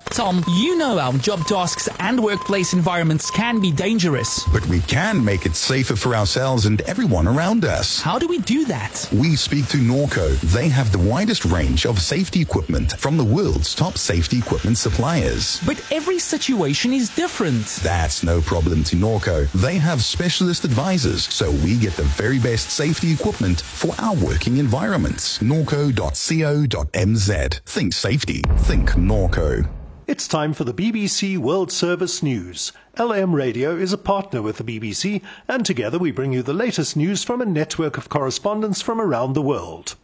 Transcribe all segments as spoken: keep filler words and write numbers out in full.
Tom, you know our job tasks and workplace environments can be dangerous. But we can make it safer for ourselves and everyone around us. How do we do that? We speak to Norco. They have the widest range of safety equipment from the world's top safety equipment suppliers. But every situation is different. That's no problem to Norco. They have specialist advisors, so we get the very best safety equipment for our working environments. norco dot co dot m z. Think safety. Think Norco. It's time for the B B C World Service News. L M Radio is a partner with the B B C, and together we bring you the latest news from a network of correspondents from around the world.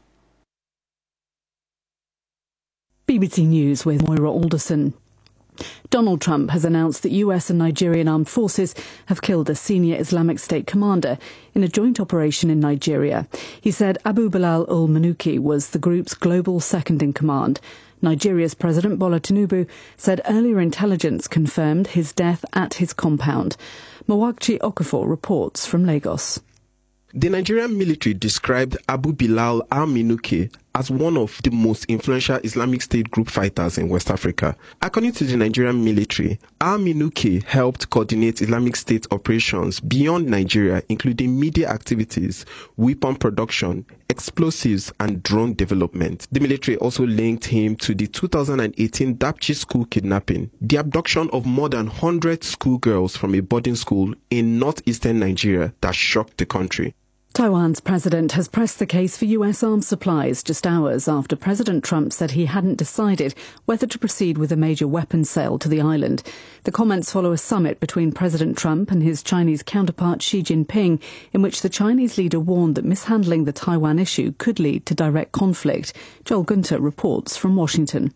B B C News with Moira Alderson. Donald Trump has announced that U S and Nigerian armed forces have killed a senior Islamic State commander in a joint operation in Nigeria. He said Abu Bilal ul-Manuki was the group's global second-in-command. Nigeria's President Bola Tinubu said earlier intelligence confirmed his death at his compound. Mwakchi Okafor reports from Lagos. The Nigerian military described Abu Bilal al-Manuki as one of the most influential Islamic State group fighters in West Africa. According to the Nigerian military, al-Manuki helped coordinate Islamic State operations beyond Nigeria, including media activities, weapon production, explosives, and drone development. The military also linked him to the two thousand eighteen Dapchi school kidnapping, the abduction of more than one hundred schoolgirls from a boarding school in northeastern Nigeria that shocked the country. Taiwan's president has pressed the case for U S arms supplies just hours after President Trump said he hadn't decided whether to proceed with a major weapons sale to the island. The comments follow a summit between President Trump and his Chinese counterpart Xi Jinping, in which the Chinese leader warned that mishandling the Taiwan issue could lead to direct conflict. Joel Gunter reports from Washington.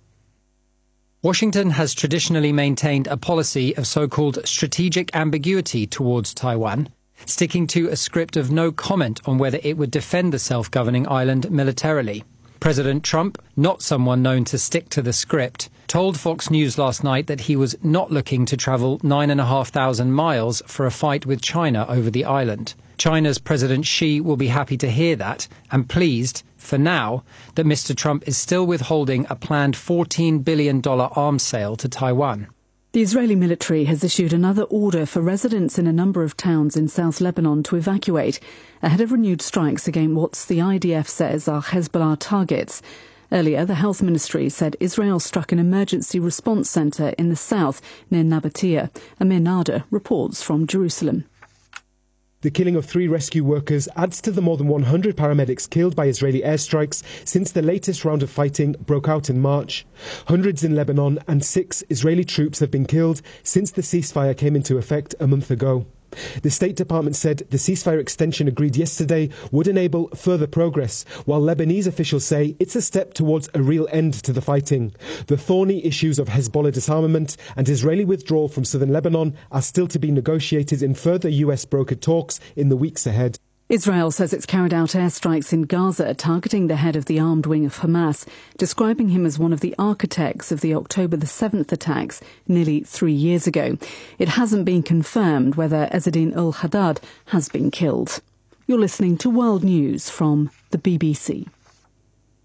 Washington has traditionally maintained a policy of so-called strategic ambiguity towards Taiwan, sticking to a script of no comment on whether it would defend the self-governing island militarily. President Trump, not someone known to stick to the script, told Fox News last night that he was not looking to travel nine and a half thousand miles for a fight with China over the island. China's President Xi will be happy to hear that and pleased, for now, that Mister Trump is still withholding a planned fourteen billion dollars arms sale to Taiwan. The Israeli military has issued another order for residents in a number of towns in South Lebanon to evacuate, ahead of renewed strikes against what the I D F says are Hezbollah targets. Earlier, the health ministry said Israel struck an emergency response centre in the south near Nabatea. Amir Nader reports from Jerusalem. The killing of three rescue workers adds to the more than one hundred paramedics killed by Israeli airstrikes since the latest round of fighting broke out in March. Hundreds in Lebanon and six Israeli troops have been killed since the ceasefire came into effect a month ago. The State Department said the ceasefire extension agreed yesterday would enable further progress, while Lebanese officials say it's a step towards a real end to the fighting. The thorny issues of Hezbollah disarmament and Israeli withdrawal from southern Lebanon are still to be negotiated in further U S-brokered talks in the weeks ahead. Israel says it's carried out airstrikes in Gaza targeting the head of the armed wing of Hamas, describing him as one of the architects of the October the seventh attacks nearly three years ago. It hasn't been confirmed whether Ezzedine ul-Haddad has been killed. You're listening to World News from the B B C.